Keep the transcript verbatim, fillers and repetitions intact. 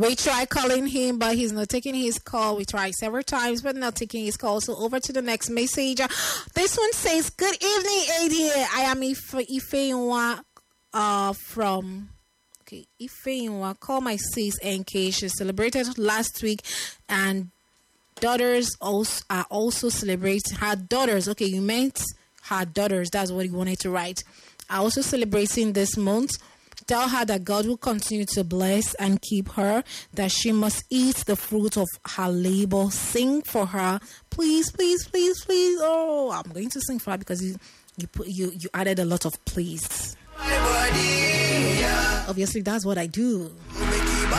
We try calling him, but he's not taking his call. We tried several times, but not taking his call. So over to the next message. This one says, "Good evening, A D A. I am Ife Ifeinwa uh, from okay Ifeinwa. Call my sis N K. She celebrated last week, and daughters also are also celebrating her daughters. Okay, you meant her daughters. That's what you wanted to write. Are also celebrating this month. Tell her that God will continue to bless and keep her, that she must eat the fruit of her labor. Sing for her. Please, please, please, please." Oh, I'm going to sing for her because you you put, you, you added a lot of please. Obviously, that's what I do.